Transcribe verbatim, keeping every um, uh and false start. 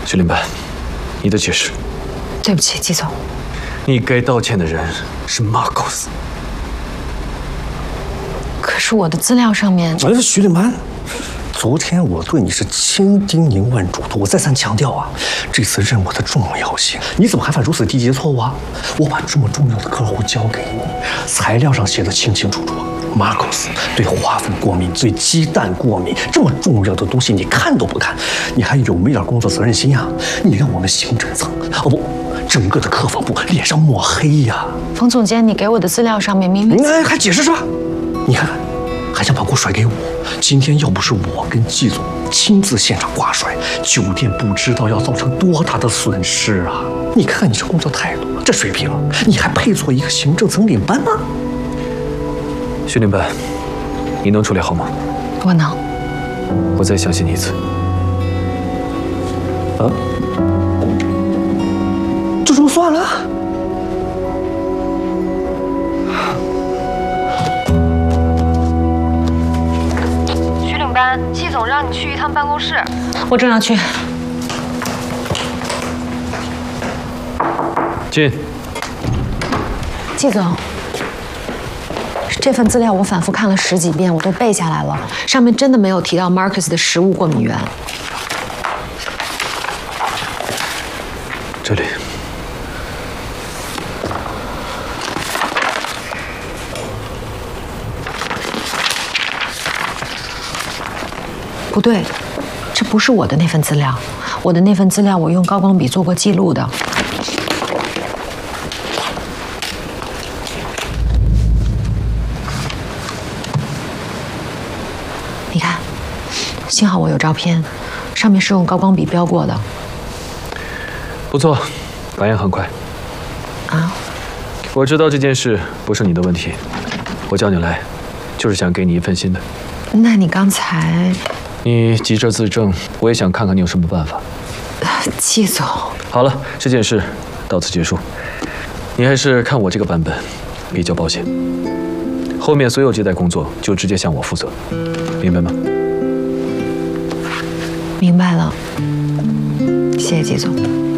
徐领班，你的解释。 对不起，季总。 你该道歉的人是马库斯。 可是我的资料上面…… 哎，徐领班，昨天我对你是千叮咛万嘱托，我再三强调啊，这次任务的重要性，你怎么还犯如此低级的错误啊？我把这么重要的客户交给你，材料上写的清清楚楚。 马库斯对花粉过敏，对鸡蛋过敏，这么重要的东西你看都不看，你还有没点工作责任心呀？你让我们行政层哦不，整个的客服部脸上抹黑呀！ 冯总监，你给我的资料上面明明…… 哎，还解释是吧？你看看，还想把锅甩给我？今天要不是我跟季总亲自现场挂帅，酒店不知道要造成多大的损失啊！你看看你这工作态度，这水平，你还配做一个行政层领班吗？ 徐领班，你能处理好吗？ 我能。 我再相信你一次。 啊？就这么算了？ 徐领班，季总让你去一趟办公室。 我正要去。 进。 季总。 这份资料我反复看了十几遍，我都背下来了。上面真的没有提到 Marcus 的食物过敏源。 这里。 不对，这不是我的那份资料。我的那份资料我用高光笔做过记录的。 你看，幸好我有照片，上面是用高光笔标过的。 不错，反应很快。 啊？ 我知道这件事不是你的问题，我叫你来，就是想给你一份新的。 那你刚才…… 你急着自证，我也想看看你有什么办法。 季总， 好了，这件事到此结束。你还是看我这个版本比较保险。后面所有接待工作就直接向我负责。 明白吗？ 明白了，谢谢季总。